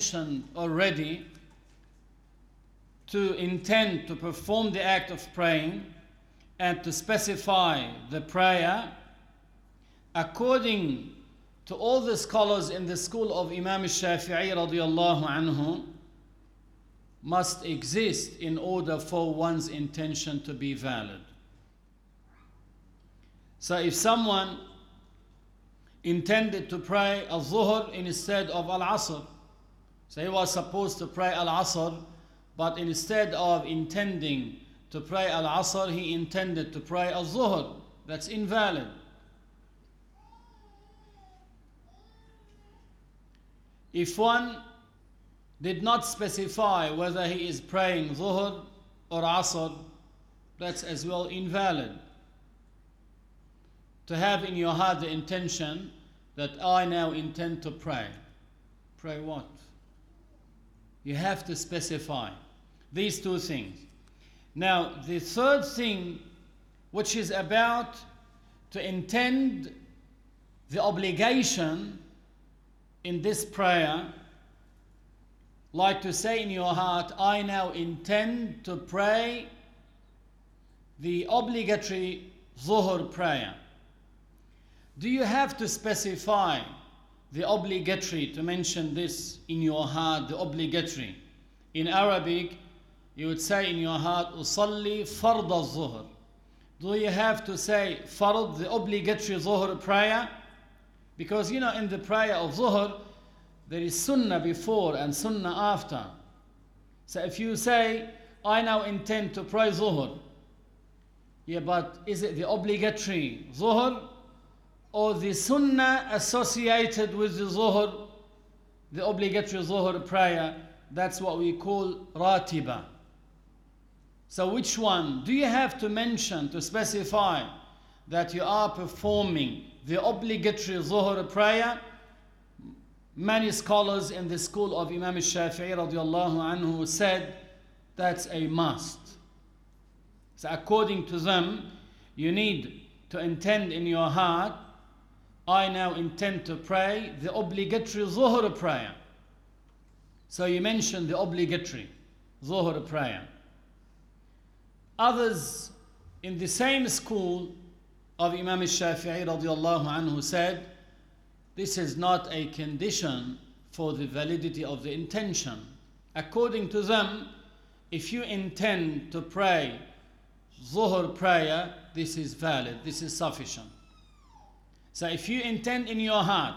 mentioned already, to intend to perform the act of praying and to specify the prayer, according to all the scholars in the school of Imam Shafi'i radiallahu anhu, must exist in order for one's intention to be valid. So if someone intended to pray al-Zuhr instead of al-Asr, so he was supposed to pray al-Asr, but instead of intending to pray al-Asr, he intended to pray al-Zuhr. That's invalid. If one did not specify whether he is praying Zuhr or Asr, that's as well invalid. To have in your heart the intention that I now intend to pray. Pray what? You have to specify these two things. Now, the third thing, which is about to intend the obligation in this prayer, like to say in your heart, I now intend to pray the obligatory Zuhr prayer. Do you have to specify the obligatory, to mention this in your heart, the obligatory? In Arabic, you would say in your heart, Usalli fard al-Zuhr. Do you have to say fard, the obligatory Zuhr prayer? Because you know, in the prayer of Zuhr, there is sunnah before and sunnah after. So if you say, I now intend to pray Zuhr, yeah, but is it the obligatory Zuhr or the sunnah associated with the Zuhr, the obligatory Zuhr prayer? That's what we call ratiba. So which one? Do you have to mention, to specify that you are performing the obligatory Zuhr prayer? Many scholars in the school of Imam Shafi'i radiallahu anhu said that's a must. So according to them, you need to intend in your heart, I now intend to pray the obligatory Zuhr prayer. So you mention the obligatory Zuhr prayer. Others in the same school of Imam Shafi'i radiallahu anhu said, this is not a condition for the validity of the intention. According to them, if you intend to pray Zuhr prayer, this is valid, this is sufficient. So if you intend in your heart,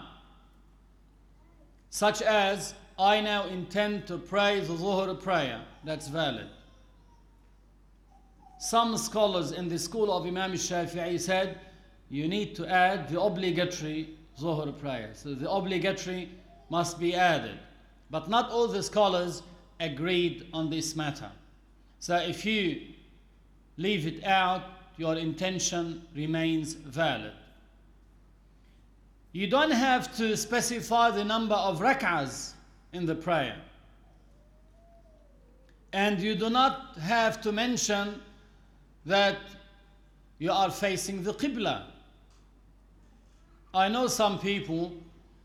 such as, I now intend to pray the Zuhr prayer, that's valid. Some scholars in the school of Imam Shafi'i said, you need to add the obligatory Zuhr prayer. So the obligatory must be added. But not all the scholars agreed on this matter. So if you leave it out, your intention remains valid. You don't have to specify the number of rak'ahs in the prayer. And you do not have to mention that you are facing the Qibla. I know some people,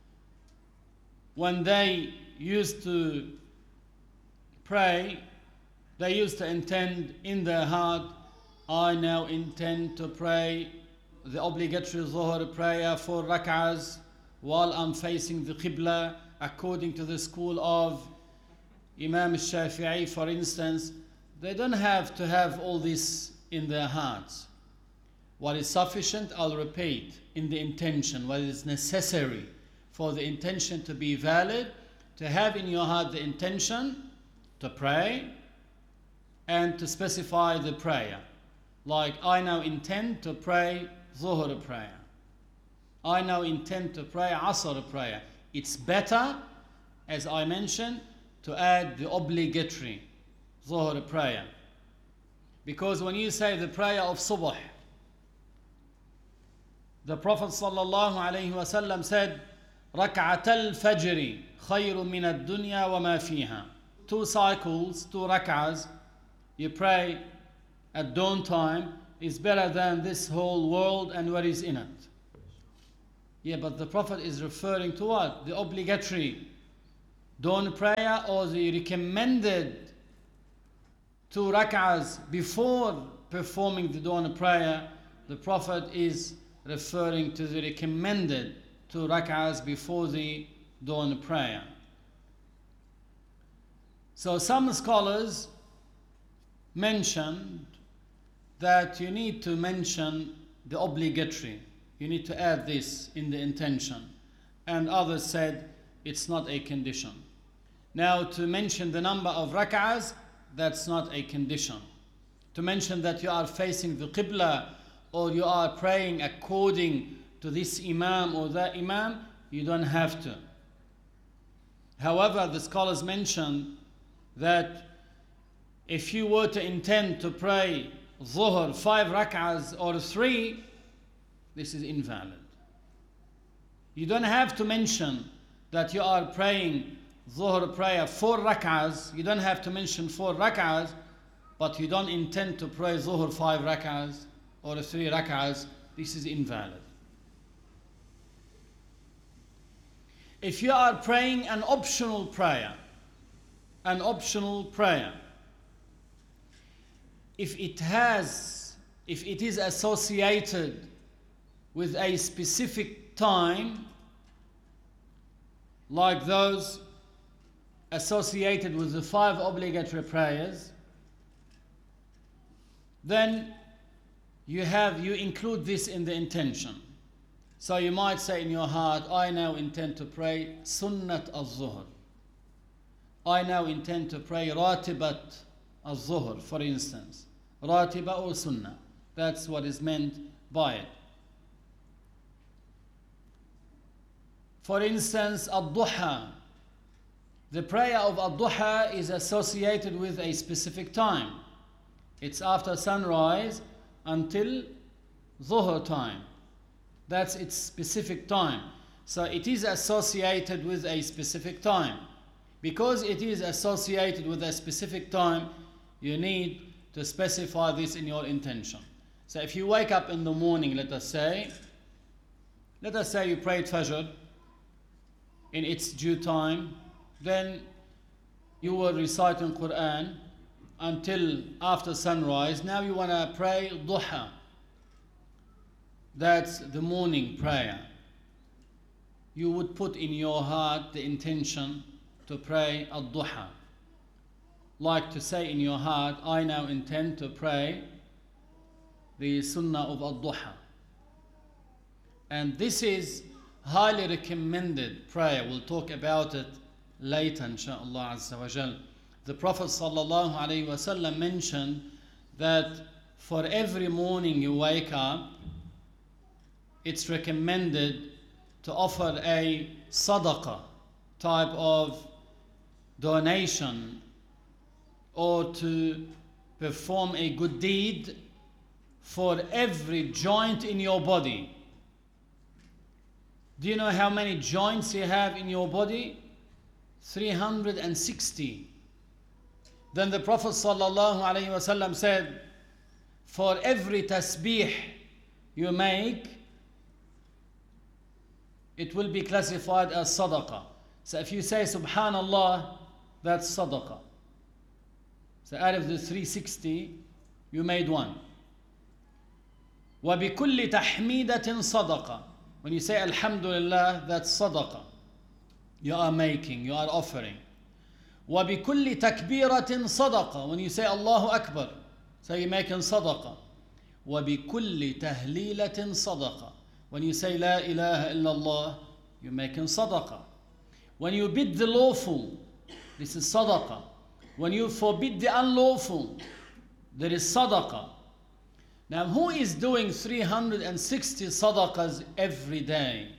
when they used to pray, they used to intend in their heart, I now intend to pray the obligatory Zuhr prayer 4 rak'ahs while I'm facing the Qibla, according to the school of Imam Shafi'i, for instance. They don't have to have all this in their hearts. What is sufficient, I'll repeat, in the intention, what is necessary for the intention to be valid, to have in your heart the intention to pray and to specify the prayer. Like, I now intend to pray Zuhr prayer. I now intend to pray Asr prayer. It's better, as I mentioned, to add the obligatory Zuhr prayer. Because when you say the prayer of Subh, the Prophet ﷺ said, رَكْعَةَ الْفَجْرِ خَيْرٌ مِنَ الدُّنْيَا وَمَا فِيهَا. 2 cycles, 2 rak'ahs, you pray at dawn time, is better than this whole world and what is in it. Yeah, but the Prophet is referring to what? The obligatory dawn prayer or the recommended 2 rak'ahs before performing the dawn prayer, the Prophet is referring to the recommended 2 rak'ahs before the dawn prayer. So some scholars mentioned that you need to mention the obligatory. You need to add this in the intention. And others said it's not a condition. Now, to mention the number of rak'ahs, that's not a condition. To mention that you are facing the Qibla or you are praying according to this Imam or that Imam, you don't have to. However, the scholars mentioned that if you were to intend to pray Dhuhr 5 rak'ahs or 3, this is invalid. You don't have to mention that you are praying Dhuhr prayer 4 rak'ahs. You don't have to mention 4 rak'ahs, but you don't intend to pray Dhuhr 5 rak'ahs or 3 rak'ahs. This is invalid. If you are praying an optional prayer, if it is associated with a specific time, like those associated with the 5 obligatory prayers, then you include this in the intention. So you might say in your heart, I now intend to pray Sunnat al-Zuhr. I now intend to pray Ratibat al-Zuhr, for instance. Ratiba or Sunnah. That's what is meant by it. For instance, Ad-Duha. The prayer of Ad-Duha is associated with a specific time. It's after sunrise until Dhuhr time. That's its specific time. So it is associated with a specific time. Because it is associated with a specific time, you need to specify this in your intention. So if you wake up in the morning, let us say you prayed Fajr in its due time, then you were reciting Quran until after sunrise. Now you want to pray Duha. That's the morning prayer. You would put in your heart the intention to pray Ad-Duha. Like to say in your heart, I now intend to pray the Sunnah of Ad-Duha. And this is highly recommended prayer. We'll talk about it later, inshaAllah Azza wa Jal. The Prophet sallallahu alaihi wasallam mentioned that for every morning you wake up, it's recommended to offer a sadaqah type of donation or to perform a good deed for every joint in your body. Do you know how many joints you have in your body? 360. Then the Prophet sallallahu alaihi wasallam said, for every tasbih you make, it will be classified as sadaqah. So if you say Subhanallah, that's sadaqah. So out of the 360, you made one. وَبِكُلِّ تَحْمِيدَةٍ صَدَقَةٍ. When you say Alhamdulillah, that's sadaqah. You are making, you are offering. وَبِكُلِّ تَكْبِيرَةٍ صَدَقَةٍ. When you say Allahu Akbar, so you're making sadaqah. وَبِكُلِّ تَهْلِيلَةٍ صَدَقَةٍ. When you say La ilaha illallah, you're making sadaqah. When you bid the lawful, this is sadaqah. When you forbid the unlawful, there is sadaqah. Now, who is doing 360 sadaqahs every day?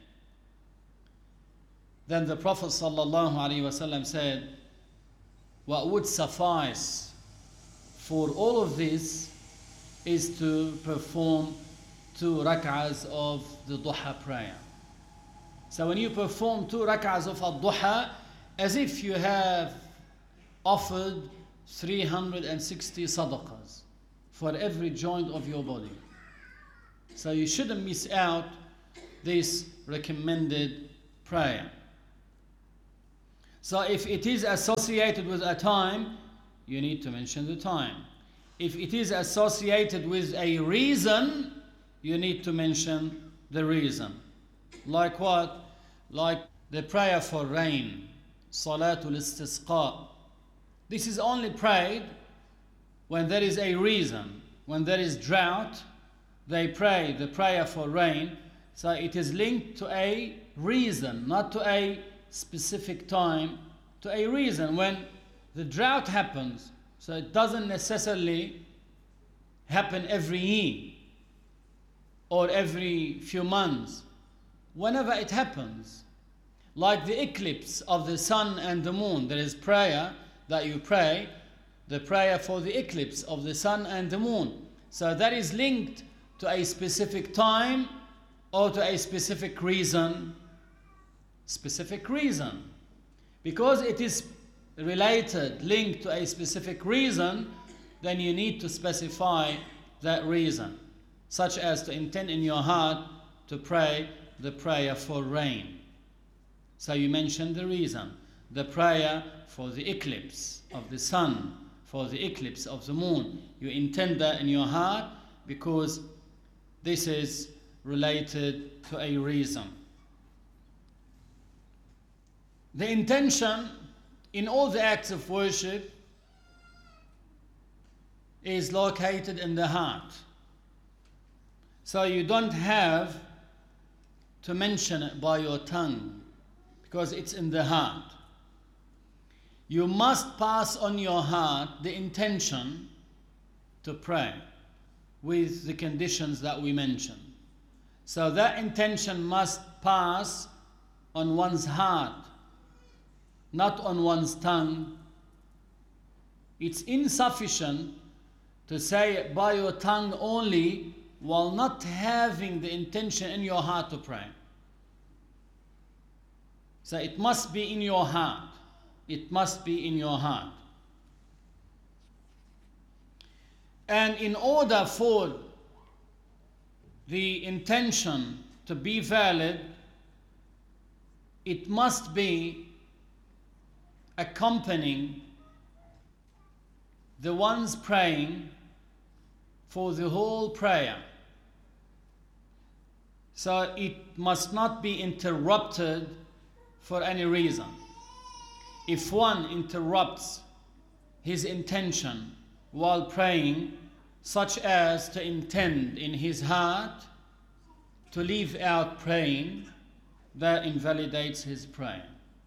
Then the Prophet sallallahu alaihi wasallam said, what would suffice for all of this is to perform 2 rak'ahs of the duha prayer. So when you perform 2 rak'ahs of al-duha, as if you have offered 360 sadaqahs for every joint of your body. So you shouldn't miss out this recommended prayer. So if it is associated with a time, you need to mention the time. If it is associated with a reason, you need to mention the reason. Like what? Like the prayer for rain, Salatul Istisqa. This is only prayed when there is a reason. When there is drought, they pray the prayer for rain. So it is linked to a reason, not to a specific time, to a reason. When the drought happens, so it doesn't necessarily happen every year or every few months. Whenever it happens, like the eclipse of the sun and the moon, there is prayer that you pray, the prayer for the eclipse of the sun and the moon. So that is linked to a specific time or to a specific reason. Specific reason. Because it is related, linked to a specific reason, then you need to specify that reason, such as to intend in your heart to pray the prayer for rain. So you mention the reason, the prayer for the eclipse of the sun, for the eclipse of the moon. You intend that in your heart because this is related to a reason. The intention in all the acts of worship is located in the heart. So you don't have to mention it by your tongue because it's in the heart. You must pass on your heart the intention to pray with the conditions that we mentioned. So that intention must pass on one's heart, not on one's tongue. It's insufficient to say it by your tongue only while not having the intention in your heart to pray. So it must be in your heart. It must be in your heart. And in order for the intention to be valid, it must be accompanying the ones praying for the whole prayer. So it must not be interrupted for any reason. If one interrupts his intention while praying, such as to intend in his heart to leave out praying, that invalidates his prayer.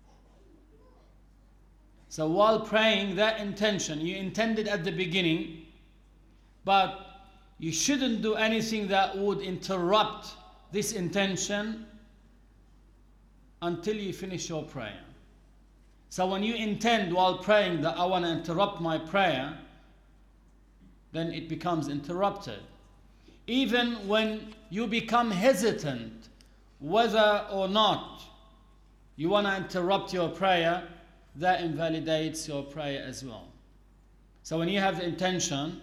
So while praying, that intention, you intended at the beginning, but you shouldn't do anything that would interrupt this intention until you finish your prayer. So when you intend while praying that I want to interrupt my prayer, then it becomes interrupted. Even when you become hesitant whether or not you want to interrupt your prayer, that invalidates your prayer as well. So when you have the intention,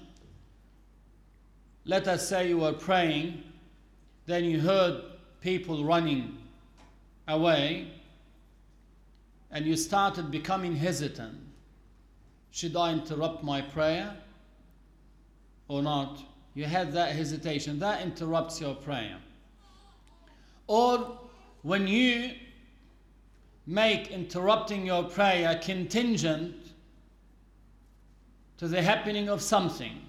let us say you were praying, then you heard people running away, and you started becoming hesitant. Should I interrupt my prayer or not? You had that hesitation. That interrupts your prayer. Or when you make interrupting your prayer contingent to the happening of something,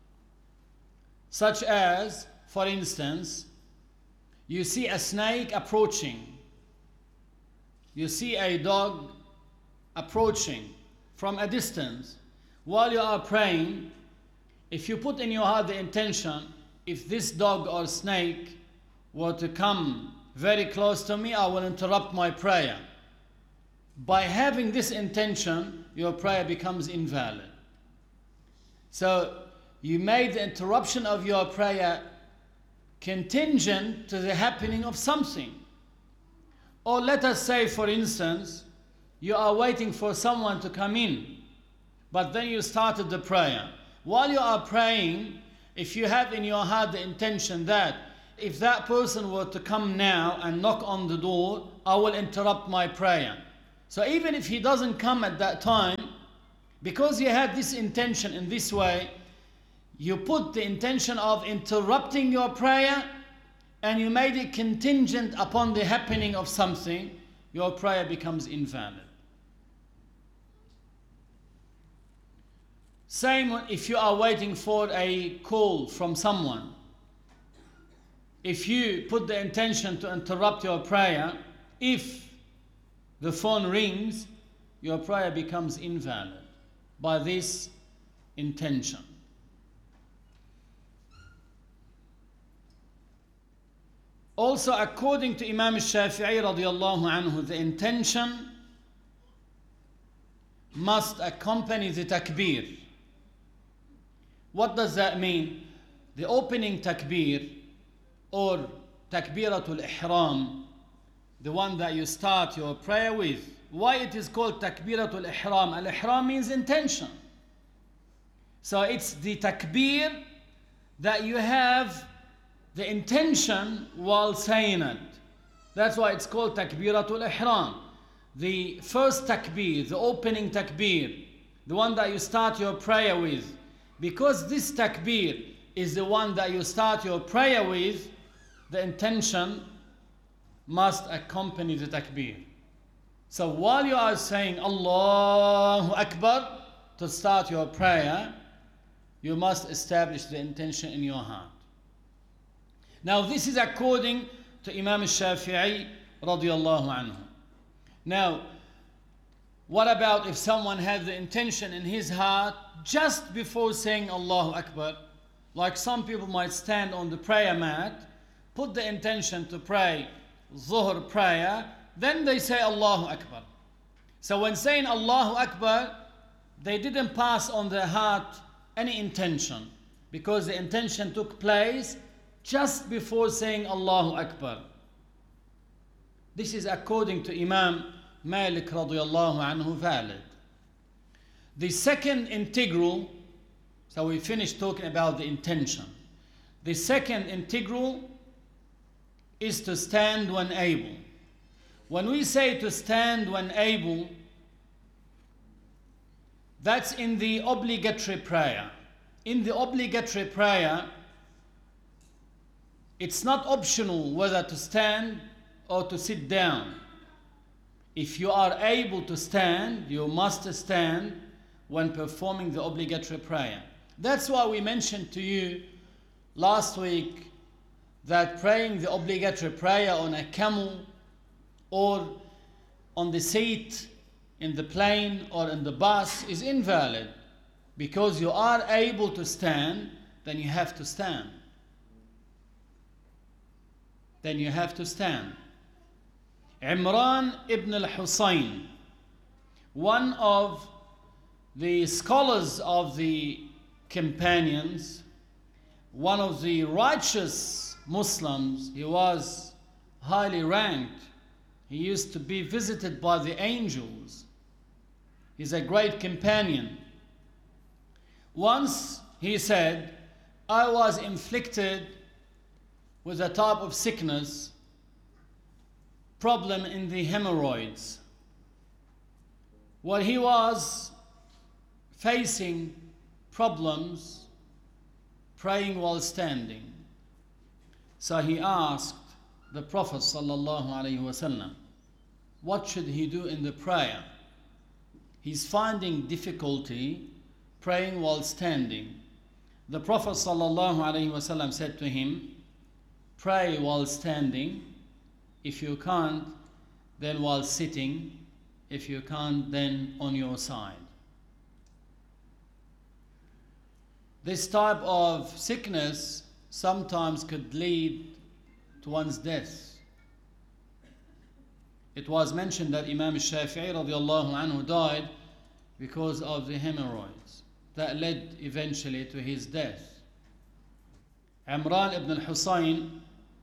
such as, for instance, you see a snake approaching, you see a dog approaching from a distance. While you are praying, if you put in your heart the intention, if this dog or snake were to come very close to me, I will interrupt my prayer. By having this intention, your prayer becomes invalid. So you made the interruption of your prayer contingent to the happening of something. Or let us say, for instance, you are waiting for someone to come in, but then you started the prayer. While you are praying, if you have in your heart the intention that if that person were to come now and knock on the door, I will interrupt my prayer. So even if he doesn't come at that time, because you had this intention in this way, you put the intention of interrupting your prayer and you made it contingent upon the happening of something, your prayer becomes invalid. Same if you are waiting for a call from someone. If you put the intention to interrupt your prayer, if the phone rings, your prayer becomes invalid by this intention. Also, according to Imam Shafi'i radiallahu anhu, the intention must accompany the takbir. What does that mean? The opening takbir or takbiratul ihram, the one that you start your prayer with. Why it is called takbiratul ihram? Al-ihram means intention. So it's the takbir that you have the intention while saying it. That's why it's called takbiratul ihram. The first takbir, the opening takbir, the one that you start your prayer with. Because this takbir is the one that you start your prayer with, the intention must accompany the takbir. So while you are saying Allahu Akbar to start your prayer, you must establish the intention in your heart. Now this is according to Imam Shafi'i radiallahu anhu. Now, what about if someone had the intention in his heart just before saying Allahu Akbar? Like some people might stand on the prayer mat, put the intention to pray Zuhr prayer, then they say Allahu Akbar. So when saying Allahu Akbar, they didn't pass on their heart any intention, because the intention took place just before saying Allahu Akbar. This is according to Imam Malik radiyallahu anhu valid. The second integral, so we finished talking about the intention. The second integral is to stand when able. When we say to stand when able, that's in the obligatory prayer. In the obligatory prayer, it's not optional whether to stand or to sit down. If you are able to stand, you must stand when performing the obligatory prayer. That's why we mentioned to you last week that praying the obligatory prayer on a camel or on the seat in the plane or in the bus is invalid. Because you are able to stand, then you have to stand. Then you have to stand. Imran ibn al-Husayn, one of the scholars of the companions, one of the righteous Muslims, he was highly ranked. He used to be visited by the angels. He's a great companion. Once he said, I was inflicted with a type of sickness, problem in the hemorrhoids. While he was facing problems, praying while standing. So he asked the Prophet sallallahu alaihi wasallam, what should he do in the prayer? He's finding difficulty praying while standing. The Prophet sallallahu alaihi wasallam said to him, pray while standing. If you can't, then while sitting. If you can't, then on your side. This type of sickness sometimes could lead to one's death. It was mentioned that Imam Shafi'i radiallahu anhu died because of the hemorrhoids. That led eventually to his death. Imran ibn al-Husayn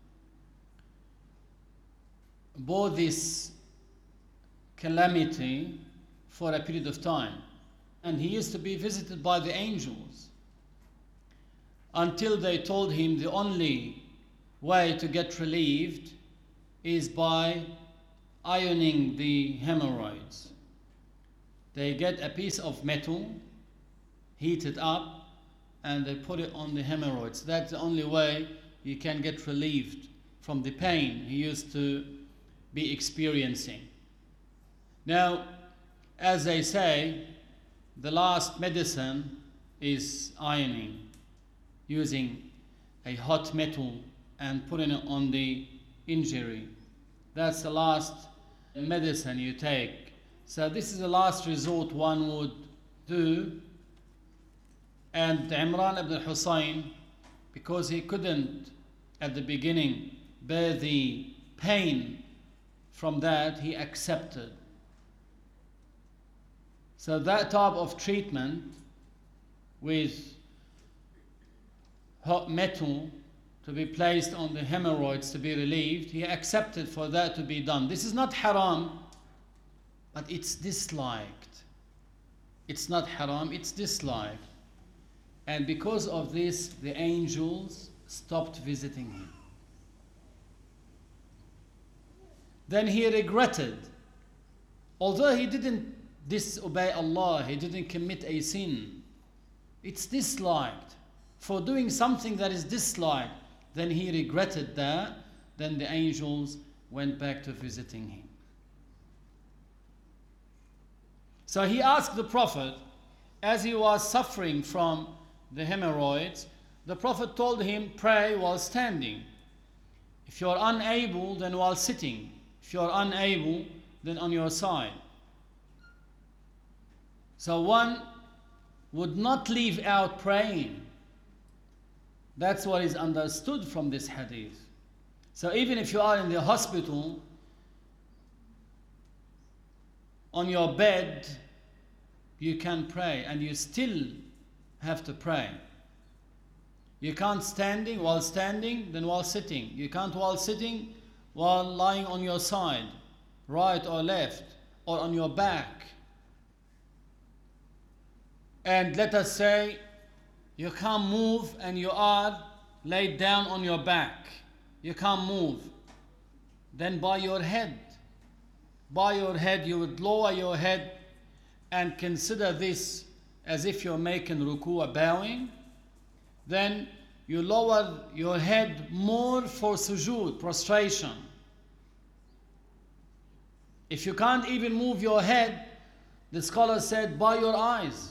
bore this calamity for a period of time, and he used to be visited by the angels until they told him the only way to get relieved is by ironing the hemorrhoids. They get a piece of metal, heat it up, and they put it on the hemorrhoids. That's the only way you can get relieved from the pain he used to be experiencing. Now, as they say, the last medicine is ironing, using a hot metal and putting it on the injury. That's the last medicine you take. So this is the last resort one would do. And Imran ibn Hussein, because he couldn't at the beginning bear the pain from that, he accepted. So that type of treatment with hot metal to be placed on the hemorrhoids to be relieved, he accepted for that to be done. This is not haram, but it's disliked. It's not haram, it's disliked. And because of this, the angels stopped visiting him. Then he regretted. Although he didn't disobey Allah, he didn't commit a sin, it's disliked. For doing something that is disliked, then he regretted that. Then the angels went back to visiting him. So he asked the Prophet, as he was suffering from the hemorrhoids, the Prophet told him, pray while standing. If you are unable, then while sitting. If you are unable, then on your side. So one would not leave out praying. That's what is understood from this hadith. So even if you are in the hospital, on your bed, you can pray, and you still have to pray. You can't while standing, then while sitting. You can't while sitting, while lying on your side, right or left, or on your back. And let us say you can't move and you are laid down on your back. You can't move. Then by your head you would lower your head and consider this as if you're making ruku, bowing. Then you lower your head more for sujood, prostration. If you can't even move your head, the scholar said, by your eyes.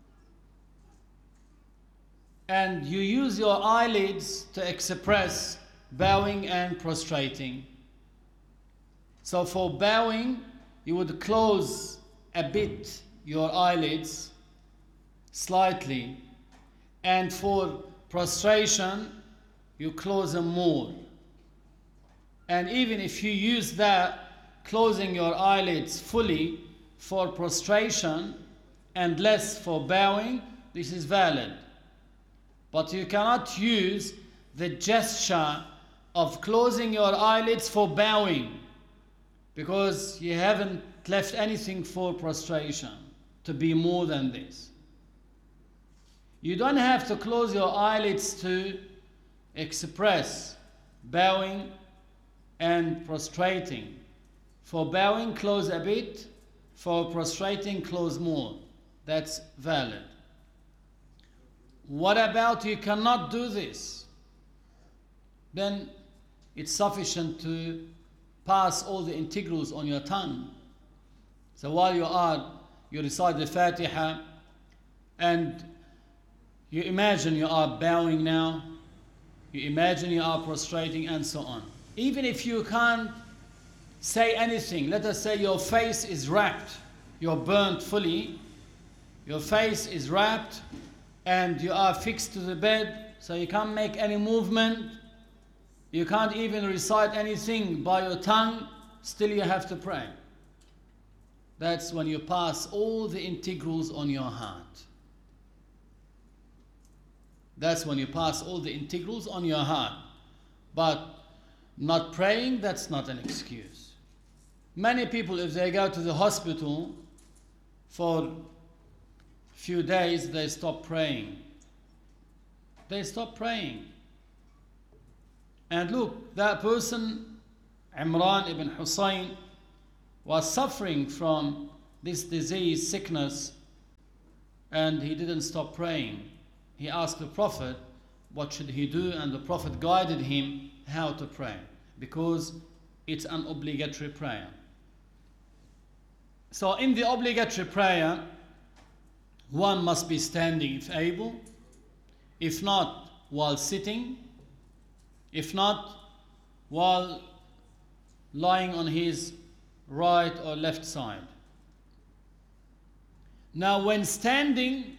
And you use your eyelids to express bowing and prostrating. So for bowing, you would close a bit your eyelids slightly, and for prostration, you close them more. And even if you use that, closing your eyelids fully for prostration and less for bowing, this is valid. But you cannot use the gesture of closing your eyelids for bowing, because you haven't left anything for prostration to be more than this. You don't have to close your eyelids to express bowing and prostrating. For bowing, close a bit. For prostrating, close more. That's valid. What about you cannot do this? Then it's sufficient to pass all the integrals on your tongue. So while you recite the Fatiha, and you imagine you are bowing now, you imagine you are prostrating, and so on. Even if you can't say anything, let us say your face is wrapped, you're burnt fully, your face is wrapped, and you are fixed to the bed, so you can't make any movement, you can't even recite anything by your tongue, still you have to pray. That's when you pass all the integrals on your heart. That's when you pass all the integrals on your heart. But not praying, that's not an excuse. Many people, if they go to the hospital for a few days, they stop praying. They stop praying. And look, that person, Imran ibn Hussein, was suffering from this disease, sickness, and he didn't stop praying. He asked the Prophet what should he do, and the Prophet guided him how to pray, because it's an obligatory prayer. So in the obligatory prayer, one must be standing if able, if not while sitting, if not while lying on his right or left side. Now when standing,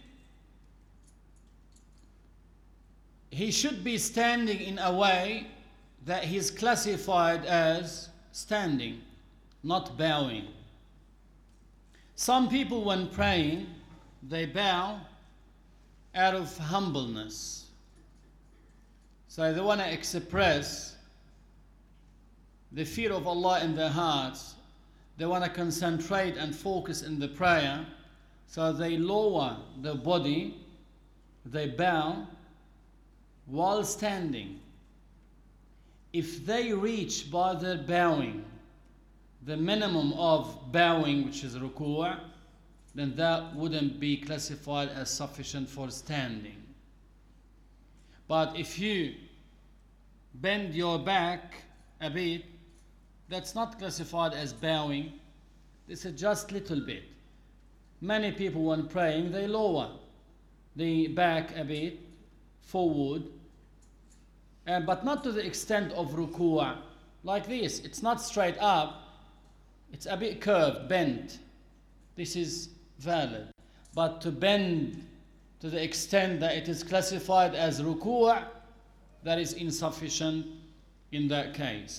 he should be standing in a way that he is classified as standing, not bowing. Some people when praying, they bow out of humbleness. So they want to express the fear of Allah in their hearts. They want to concentrate and focus in the prayer. So they lower their body, they bow while standing. If they reach by their bowing the minimum of bowing, which is ruku', then that wouldn't be classified as sufficient for standing. But if you bend your back a bit, that's not classified as bowing. This is just little bit. Many people when praying, they lower the back a bit forward, but not to the extent of ruku', like this. It's not straight up, it's a bit curved, bent. This is valid. But to bend to the extent that it is classified as ruku', that is insufficient in that case.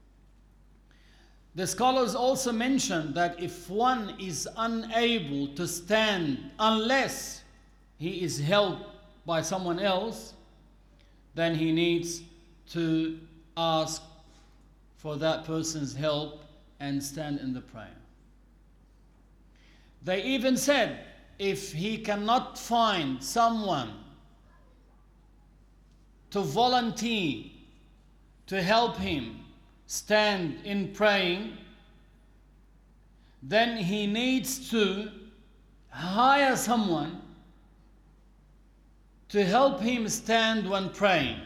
The scholars also mention that if one is unable to stand unless he is helped by someone else, then he needs to ask for that person's help and stand in the prayer. They even said if he cannot find someone to volunteer to help him stand in praying, then he needs to hire someone to help him stand when praying.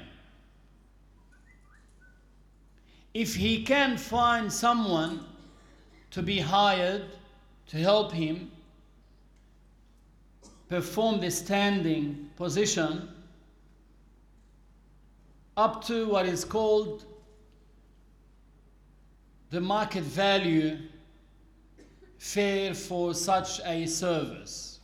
If he can find someone to be hired to help him perform the standing position up to what is called the market value fair for such a service.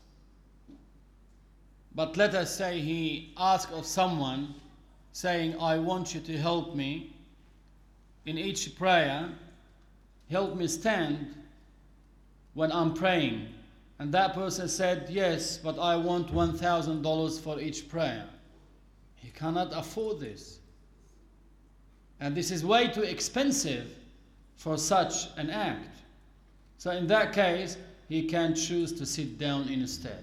But let us say he asks of someone saying, I want you to help me in each prayer, help me stand when I'm praying. And that person said, yes, but I want $1,000 for each prayer. He cannot afford this. And this is way too expensive for such an act. So in that case, he can choose to sit down instead.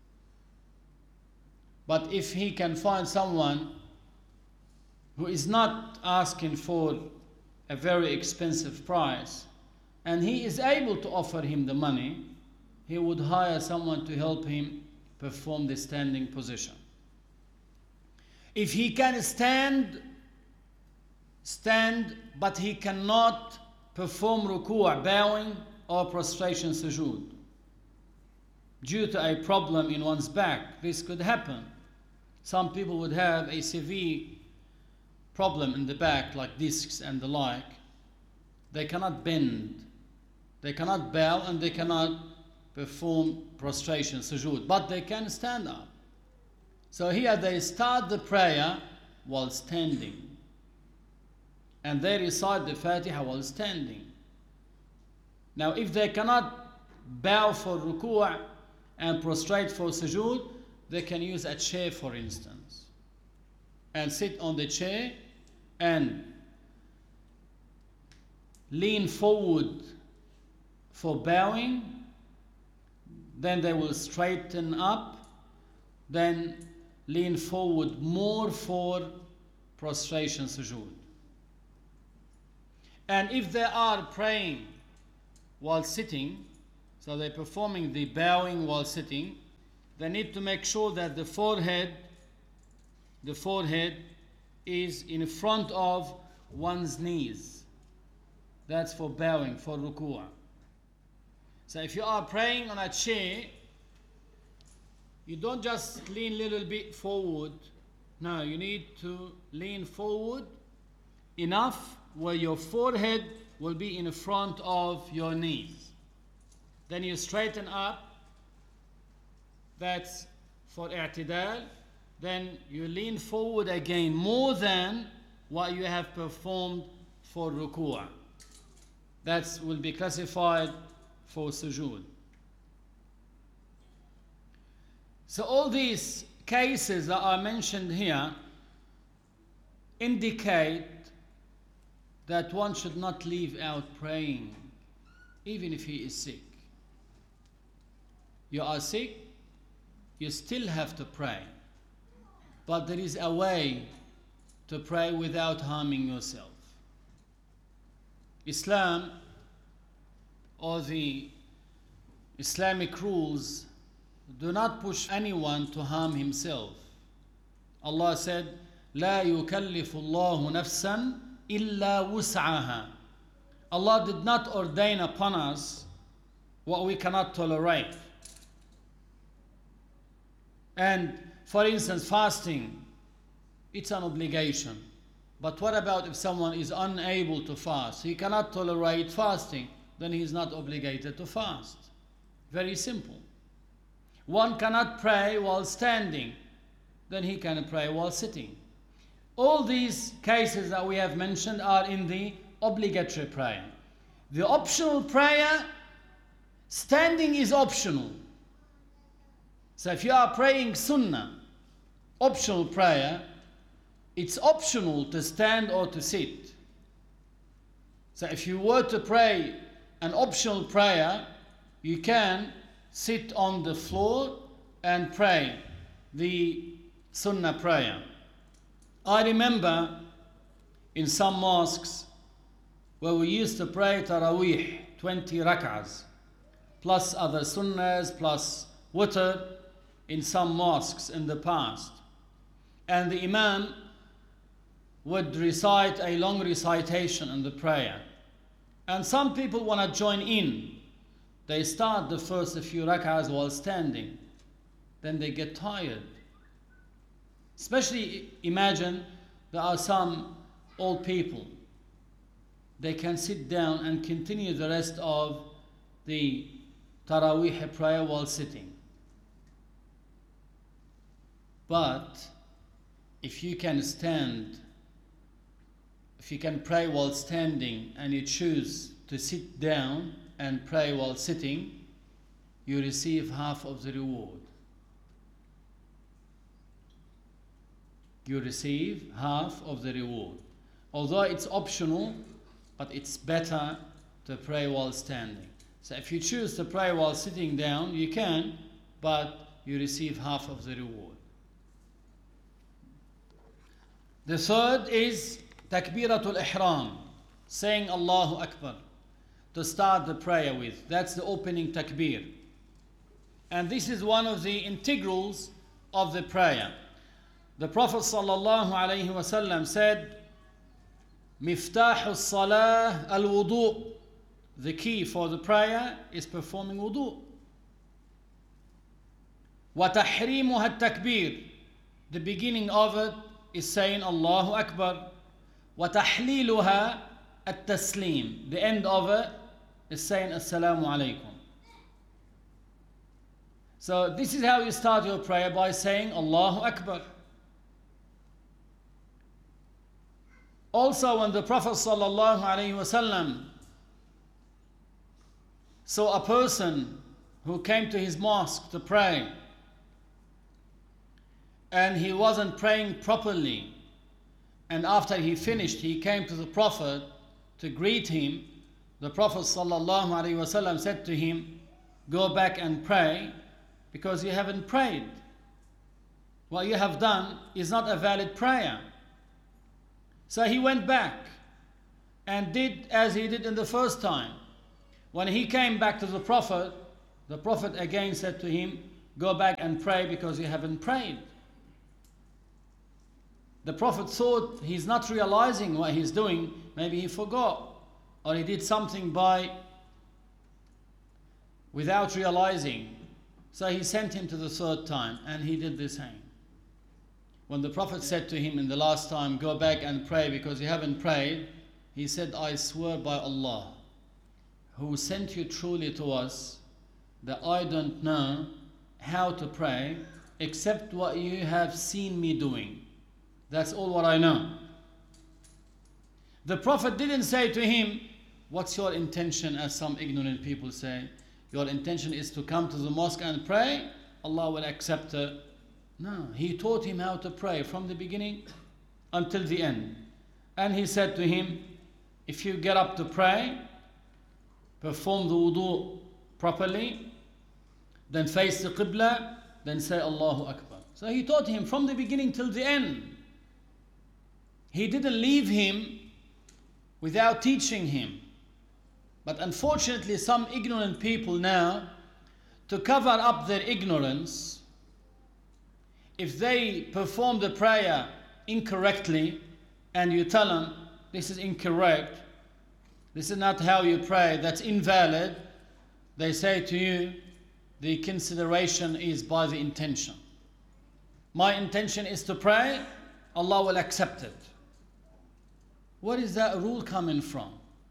But if he can find someone who is not asking for a very expensive price, and he is able to offer him the money, he would hire someone to help him perform the standing position. If he can stand, but he cannot perform ruku', bowing, or prostration sujood, due to a problem in one's back. This could happen. Some people would have a severe problem in the back, like discs and the like. They cannot bend, they cannot bow, and they cannot perform prostration sujood, but they can stand up. So here they start the prayer while standing, and they recite the Fatiha while standing. Now if they cannot bow for ruku' and prostrate for sujood, they can use a chair, for instance, and sit on the chair and lean forward for bowing, then they will straighten up, then lean forward more for prostration sujood. And if they are praying while sitting, so they're performing the bowing while sitting, they need to make sure that the forehead is in front of one's knees. That's for bowing, for ruku'ah. So if you are praying on a chair, you don't just lean a little bit forward. No, you need to lean forward enough where your forehead will be in front of your knees. Then you straighten up. That's for i'tidal. Then you lean forward again more than what you have performed for ruku'ah. That will be classified for sujood. So all these cases that are mentioned here indicate that one should not leave out praying, even if he is sick. You are sick, you still have to pray. But there is a way to pray without harming yourself. Islam, or the Islamic rules, do not push anyone to harm himself. Allah said, لا يكلف الله نفسا إلا وسعها. Allah did not ordain upon us what we cannot tolerate. And for instance, fasting, it's an obligation. But what about if someone is unable to fast? He cannot tolerate fasting, then he is not obligated to fast. Very simple. One cannot pray while standing, then he can pray while sitting. All these cases that we have mentioned are in the obligatory prayer. The optional prayer, standing is optional. So if you are praying sunnah, optional prayer, it's optional to stand or to sit. So if you were to pray an optional prayer, you can sit on the floor and pray the sunnah prayer. I remember in some mosques where we used to pray Taraweeh, 20 rak'ahs, plus other sunnahs, plus witr in some mosques in the past. And the imam would recite a long recitation in the prayer. And some people want to join in. They start the first few rak'ahs while standing. Then they get tired. Especially imagine there are some old people. They can sit down and continue the rest of the Taraweeh prayer while sitting. But if you can stand, if you can pray while standing and you choose to sit down and pray while sitting, you receive half of the reward. You receive half of the reward. Although it's optional, but it's better to pray while standing. So if you choose to pray while sitting down, you can, but you receive half of the reward. The third is Takbiratul Ihram, saying Allahu Akbar, to start the prayer with. That's the opening takbir. And this is one of the integrals of the prayer. The Prophet sallallahu alaihi wasallam said, Miftahu salah al-wudu. The key for the prayer is performing wudu. Wa tahrimuha at-takbir. The beginning of it is saying Allahu Akbar. Wa tahliluha at-taslim. The end of it is saying Assalamu alaikum. So this is how you start your prayer, by saying Allahu Akbar. Also, when the Prophet sallallahu alaihi wasallam saw a person who came to his mosque to pray and he wasn't praying properly, and after he finished he came to the Prophet to greet him, the Prophet sallallahu alaihi wasallam said to him, go back and pray, because you haven't prayed. What you have done is not a valid prayer. So he went back and did as he did in the first time. When he came back to the Prophet again said to him, go back and pray because you haven't prayed. The Prophet thought he's not realizing what he's doing. Maybe he forgot, or he did something without realizing. So he sent him to the third time, and he did the same. When the Prophet said to him in the last time, go back and pray because you haven't prayed, he said, I swear by Allah, who sent you truly to us, that I don't know how to pray except what you have seen me doing. That's all what I know. The Prophet didn't say to him, what's your intention, as some ignorant people say? Your intention is to come to the mosque and pray, Allah will accept it. No, he taught him how to pray from the beginning until the end. And he said to him, if you get up to pray, perform the wudu properly, then face the Qibla, then say Allahu Akbar. So he taught him from the beginning till the end. He didn't leave him without teaching him. But unfortunately, some ignorant people now, to cover up their ignorance, if they perform the prayer incorrectly and you tell them, this is incorrect, this is not how you pray, that's invalid, they say to you, the consideration is by the intention. My intention is to pray, Allah will accept it. Where is that rule coming from?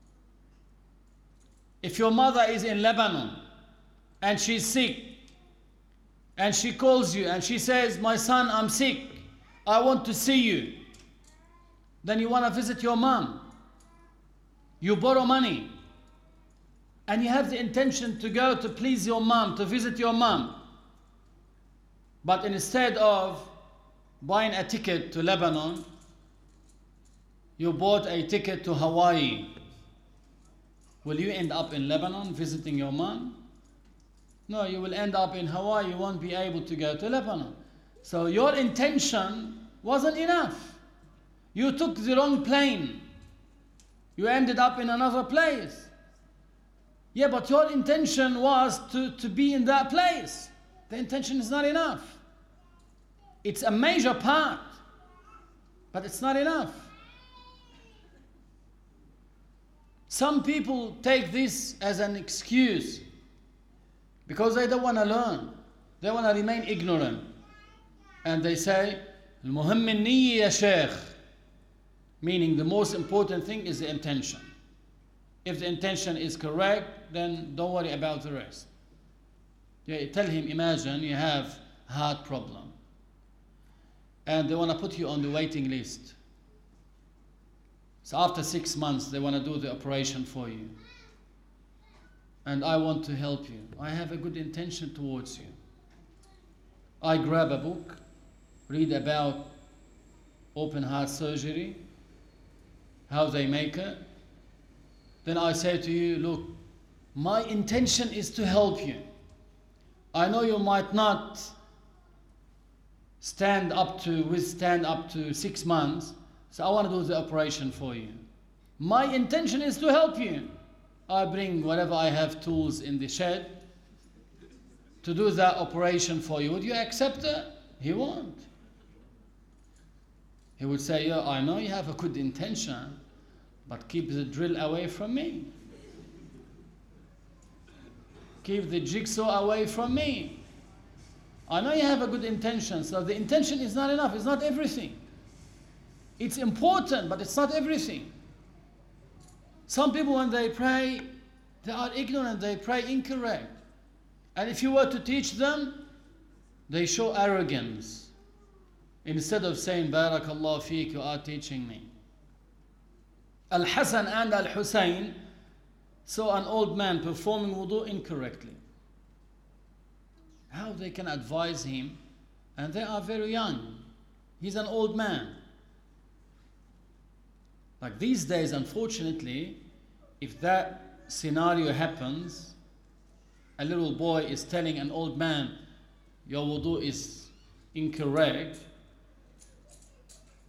If your mother is in Lebanon and she's sick and she calls you and she says, my son, I'm sick, I want to see you, then you want to visit your mom. You borrow money and you have the intention to go to please your mom, to visit your mom. But instead of buying a ticket to Lebanon, you bought a ticket to Hawaii. Will you end up in Lebanon visiting your mom? No, you will end up in Hawaii. You won't be able to go to Lebanon. So your intention wasn't enough. You took the wrong plane. You ended up in another place. Yeah, but your intention was to be in that place. The intention is not enough. It's a major part, but it's not enough. Some people take this as an excuse because they don't want to learn. They want to remain ignorant. And they say, المهم النية يا شيخ, meaning the most important thing is the intention. If the intention is correct, then don't worry about the rest. Yeah, tell him, imagine you have a heart problem and they want to put you on the waiting list. So after 6 months, they want to do the operation for you. And I want to help you. I have a good intention towards you. I grab a book, read about open heart surgery, how they make it. Then I say to you, look, my intention is to help you. I know you might not withstand up to 6 months, so I want to do the operation for you. My intention is to help you. I bring whatever I have tools in the shed to do that operation for you. Would you accept it? He won't. He would say, yeah, I know you have a good intention, but keep the drill away from me. Keep the jigsaw away from me. I know you have a good intention, so the intention is not enough. It's not everything. It's important, but it's not everything. Some people, when they pray, they are ignorant. They pray incorrect. And if you were to teach them, they show arrogance. Instead of saying, Barakallah feek, you are teaching me. Al-Hasan and Al-Hussein saw an old man performing wudu incorrectly. How they can advise him? And they are very young. He's an old man. Like these days, unfortunately, if that scenario happens, a little boy is telling an old man, your wudu is incorrect,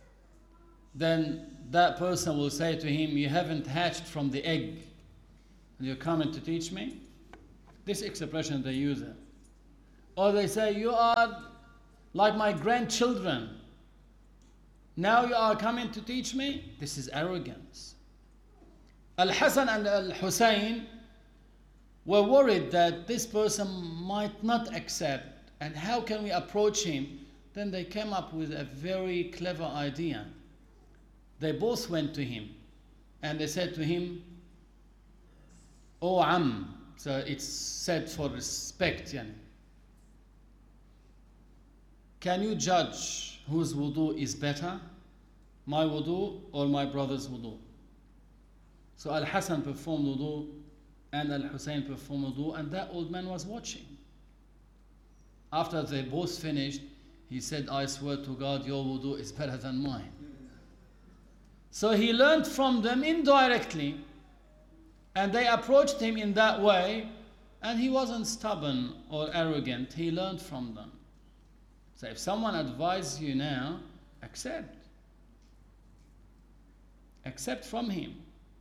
then that person will say to him, you haven't hatched from the egg. and you're coming to teach me? This expression they use it. Or they say, you are like my grandchildren. Now you are coming to teach me? This is arrogance. Al-Hasan and Al-Hussein were worried that this person might not accept, and how can we approach him? Then they came up with a very clever idea. They both went to him and they said to him, O Am, so it's said for respect, yani. Can you judge whose wudu is better? My wudu or my brother's wudu? So Al-Hasan performed wudu and Al-Hussein performed wudu, and that old man was watching. After they both finished, he said, I swear to God, your wudu is better than mine. So he learned from them indirectly, and they approached him in that way, and he wasn't stubborn or arrogant. He learned from them. So if someone advises you now, accept. Accept from him.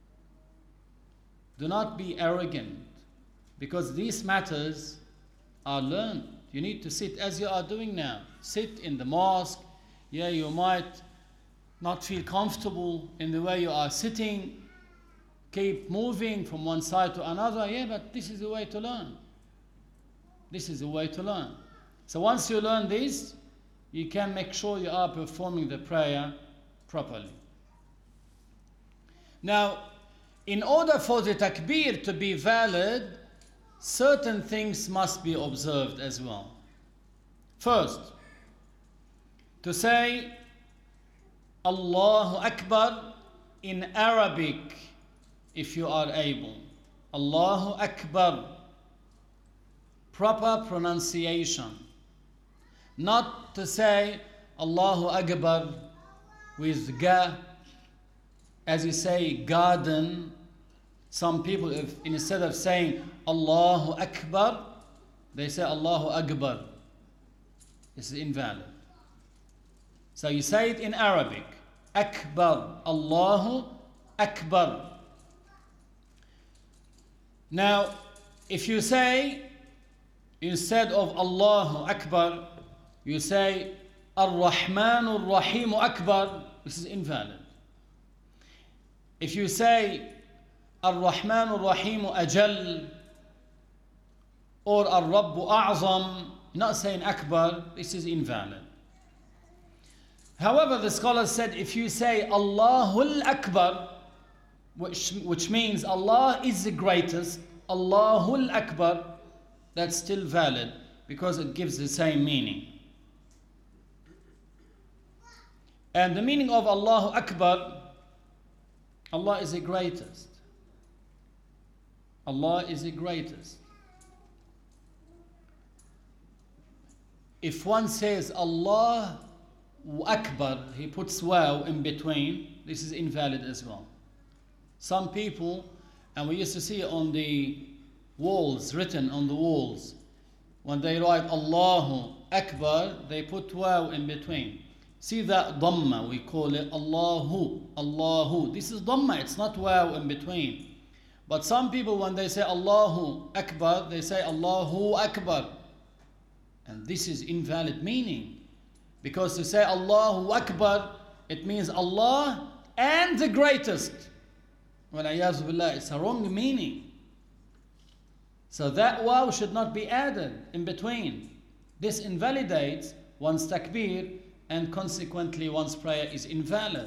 Do not be arrogant, because these matters are learned. You need to sit as you are doing now. Sit in the mosque. Yeah, you might not feel comfortable in the way you are sitting. Keep moving from one side to another. Yeah, but this is the way to learn. This is the way to learn. So once you learn this, you can make sure you are performing the prayer properly. Now, in order for the takbir to be valid, certain things must be observed as well. First, to say Allahu Akbar in Arabic, if you are able. Allahu Akbar. Proper pronunciation. Not to say Allahu Akbar with ga, as you say garden. Some people, if instead of saying Allahu Akbar, they say Allahu Akbar. This is invalid. So you say it in Arabic. Akbar. Allahu Akbar. Now, if you say, instead of Allahu Akbar, you say Ar-Rahman Ar-Rahim Akbar, this is invalid. If you say Ar-Rahman Ar-Rahim Ajal or Ar-Rabbu A'zam, not saying Akbar, this is invalid. However, the scholars said if you say Allahul Akbar, which means Allah is the greatest, Allahul Akbar, that's still valid because it gives the same meaning. And the meaning of Allahu Akbar, Allah is the greatest. Allah is the greatest. If one says Allah Akbar, he puts waw in between, this is invalid as well. Some people, and we used to see it on the walls, written on the walls, when they write Allahu Akbar, they put waw in between. See that dhamma, we call it Allahu, Allahu. This is dhamma, it's not waw in between. But some people, when they say Allahu Akbar, they say Allahu Akbar. And this is invalid meaning. Because to say Allahu Akbar, it means Allah and the greatest. Wal-iyāzu billah, it's a wrong meaning. So that waw should not be added in between. This invalidates one's takbir, and consequently one's prayer is invalid.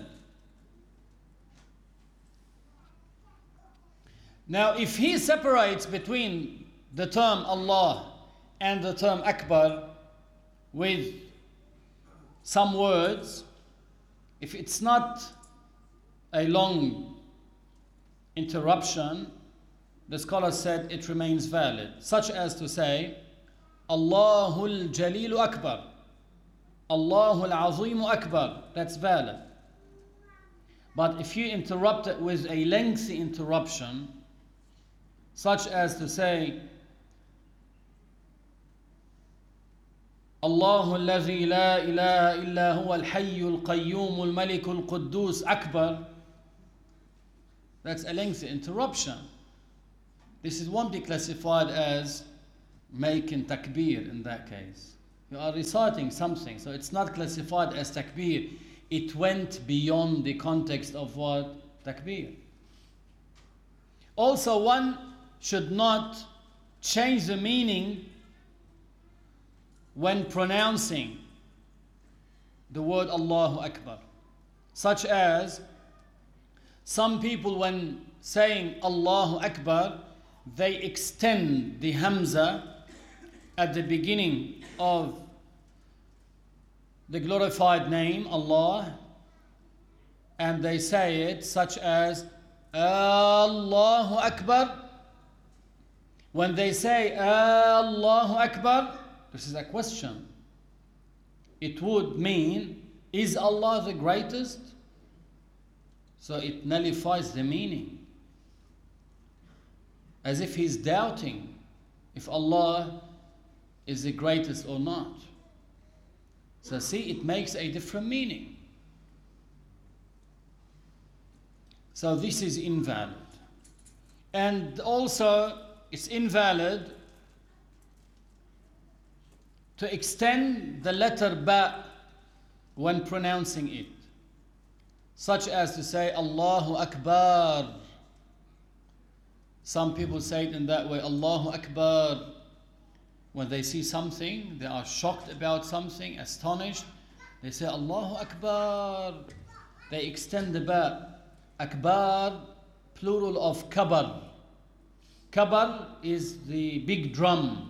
Now, if he separates between the term Allah and the term Akbar with some words, if it's not a long interruption, the scholar said it remains valid, such as to say Allahul Jalilu Akbar, Allahul Azimu Akbar, that's valid. But if you interrupt it with a lengthy interruption, such as to say Allahu alladhi la ilaha illa huwa al-hayyul qayyumul malikul quddus Akbar, that's a lengthy interruption. This won't be classified as making takbir in that case. You are reciting something, so it's not classified as takbir. It went beyond the context of what? Takbir. Also, one should not change the meaning when pronouncing the word Allahu Akbar. Such as, some people when saying Allahu Akbar, they extend the Hamza at the beginning of the glorified name Allah, and they say it such as Allahu Akbar. When they say Allahu Akbar, this is a question. It would mean, is Allah the greatest? So it nullifies the meaning, as if he's doubting if Allah is the greatest or not. So see, it makes a different meaning. So this is invalid. And also, it's invalid to extend the letter ba when pronouncing it, such as to say Allahu Akbar. Some people say it in that way, Allahu Akbar. When they see something, they are shocked about something, astonished, they say Allahu Akbar. They extend the ba. Akbar, plural of kabar. Kabar is the big drum.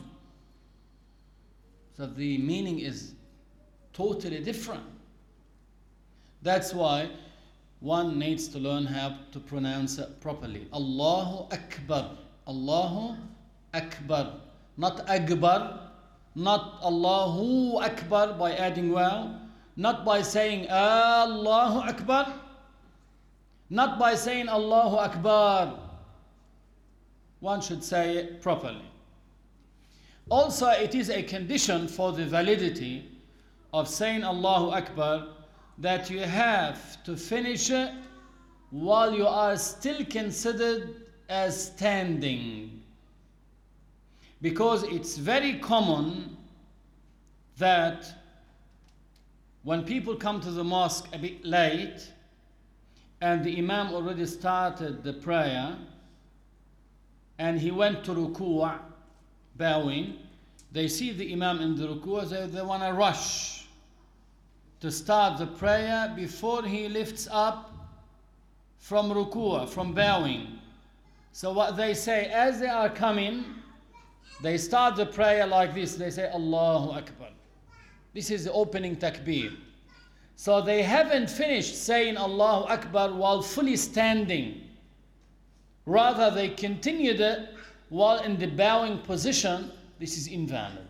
So the meaning is totally different. That's why one needs to learn how to pronounce it properly. Allahu Akbar. Allahu Akbar. Not Akbar. Not Allahu Akbar by adding waw. Not by saying Allahu Akbar. Not by saying Allahu Akbar. One should say it properly. Also, it is a condition for the validity of saying Allahu Akbar that you have to finish it while you are still considered as standing. Because it's very common that when people come to the mosque a bit late and the Imam already started the prayer and he went to ruku', bowing, they see the Imam in the ruku', they want to rush to start the prayer before he lifts up from ruku', from bowing. So what they say, as they are coming, they start the prayer like this. They say Allahu Akbar. This is the opening takbir. So they haven't finished saying Allahu Akbar while fully standing. Rather, they continued it while in the bowing position. This is invalid.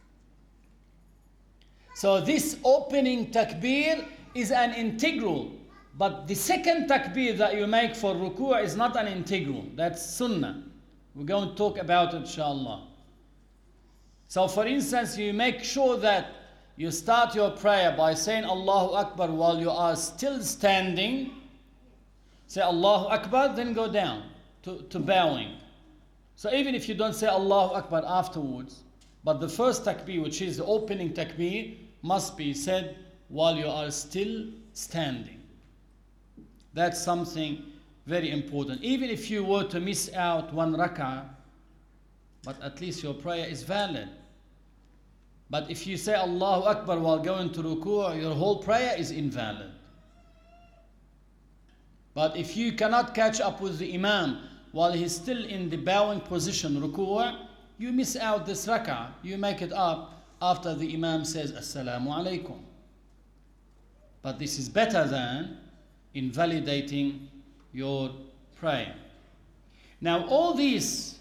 So this opening takbir is an integral. But the second takbir that you make for ruku' is not an integral. That's sunnah. We're going to talk about it, inshallah. So for instance, you make sure that you start your prayer by saying Allahu Akbar while you are still standing. Say Allahu Akbar, then go down to bowing. So even if you don't say Allahu Akbar afterwards, but the first takbir, which is the opening takbir, must be said while you are still standing. That's something very important. Even if you were to miss out one rak'ah, but at least your prayer is valid. But if you say Allahu Akbar while going to ruku', your whole prayer is invalid. But if you cannot catch up with the Imam while he's still in the bowing position, ruku', you miss out this rak'ah. You make it up after the Imam says Assalamu alaikum. But this is better than invalidating your prayer. Now, all these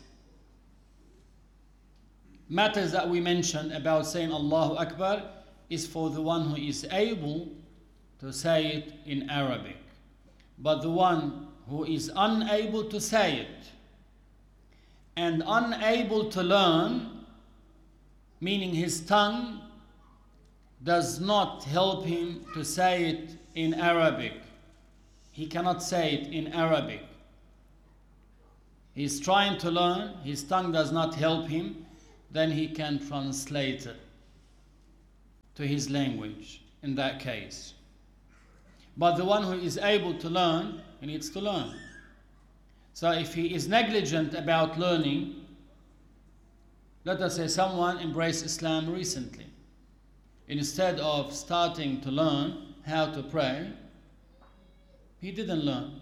matters that we mentioned about saying Allahu Akbar is for the one who is able to say it in Arabic. But the one who is unable to say it and unable to learn, meaning his tongue does not help him to say it in Arabic. He cannot say it in Arabic. he's trying to learn, his tongue does not help him, then he can translate it to his language in that case. But the one who is able to learn, he needs to learn. So if he is negligent about learning, let us say someone embraced Islam recently. Instead of starting to learn how to pray, he didn't learn.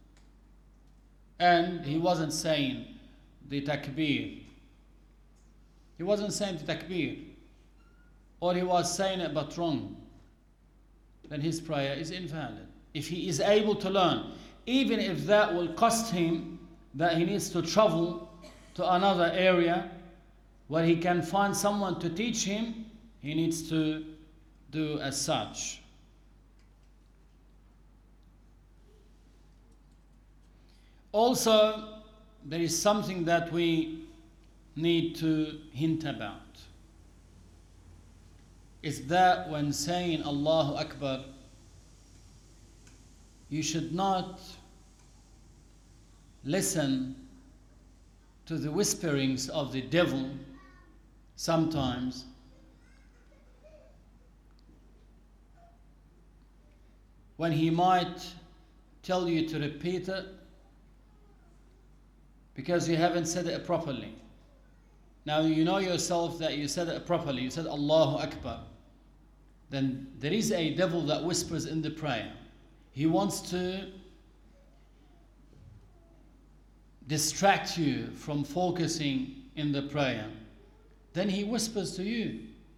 And he wasn't saying the takbir. He wasn't saying the takbir. Or he was saying it but wrong. Then his prayer is invalid. If he is able to learn, even if that will cost him that he needs to travel to another area where he can find someone to teach him, he needs to do as such. Also, there is something that we need to hint about. Is that when saying Allahu Akbar, you should not listen to the whisperings of the devil sometimes. When he might tell you to repeat it because you haven't said it properly. Now you know yourself that you said it properly, you said Allahu Akbar. Then there is a devil that whispers in the prayer. He wants to distract you from focusing in the prayer. Then he whispers to you.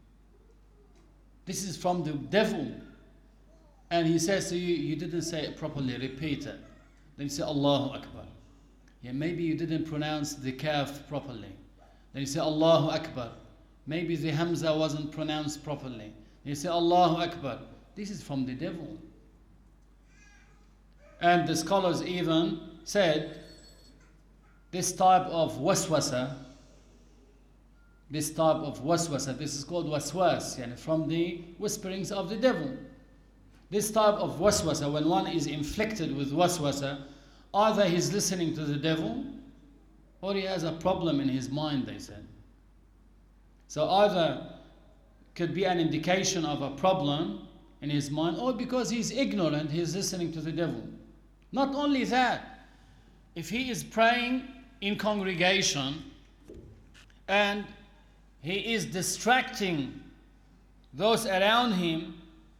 This is from the devil. And he says to you, you didn't say it properly, repeat it. Then you say Allahu Akbar. Yeah, maybe you didn't pronounce the kaf properly. Then you say Allahu Akbar. Maybe the hamza wasn't pronounced properly. Then you say Allahu Akbar. This is from the devil. And the scholars even said this type of waswasa, this is called waswas, yani from the whisperings of the devil. This type of waswasa, when one is inflicted with waswasa, either he's listening to the devil or he has a problem in his mind, they said. So either could be an indication of a problem in his mind, or because he's ignorant, he's listening to the devil. Not only that, if he is praying in congregation and he is distracting those around him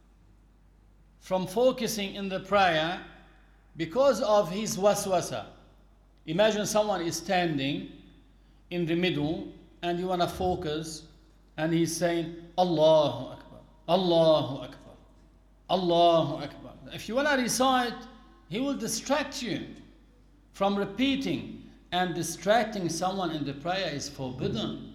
from focusing in the prayer because of his waswasa. Imagine someone is standing in the middle and you want to focus and he's saying Allahu Akbar, Allahu Akbar, Allahu Akbar. If you want to recite, he will distract you from repeating, and distracting someone in the prayer is forbidden.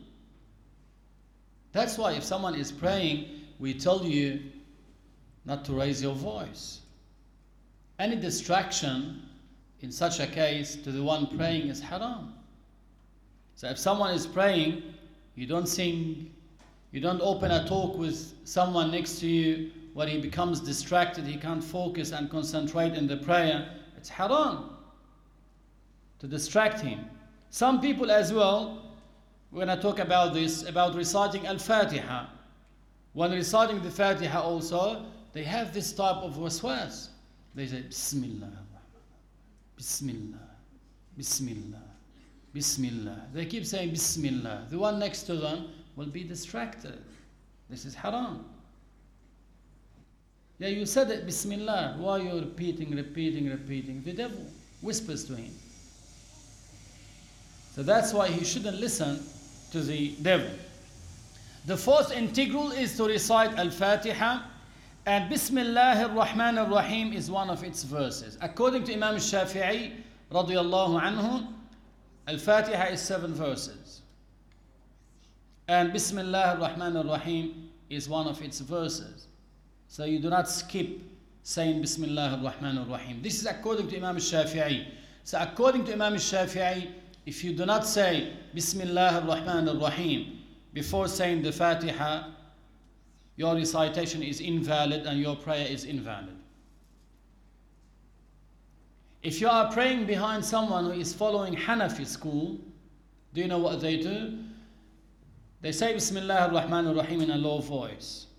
That's why if someone is praying, we tell you not to raise your voice. Any distraction in such a case to the one praying is haram. So if someone is praying, you don't sing, you don't open a talk with someone next to you where he becomes distracted, he can't focus and concentrate in the prayer, it's haram to distract him. Some people as well, we're going to talk about this, about reciting Al-Fatiha. When reciting the Fatiha also, they have this type of waswas. They say, Bismillah, Bismillah, Bismillah, Bismillah. They keep saying Bismillah. The one next to them will be distracted. This is haram. Yeah, you said it, Bismillah. Why are you repeating? The devil whispers to him. So that's why he shouldn't listen to the devil. The fourth integral is to recite Al-Fatiha, and Bismillah ar-Rahman ar-Rahim is one of its verses. According to Imam Shafi'i radiyallahu anhu, Al-Fatiha is 7 verses. And Bismillah ar-Rahman ar-Rahim is one of its verses. So you do not skip saying Bismillah ar-Rahman ar-Rahim. This is according to Imam Shafi'i. So according to Imam Shafi'i, if you do not say Bismillah ar-Rahman ar-Rahim before saying the Fatiha, your recitation is invalid and your prayer is invalid. If you are praying behind someone who is following Hanafi school, do you know what they do? They say Bismillah ar-Rahman ar-Rahim in a low voice.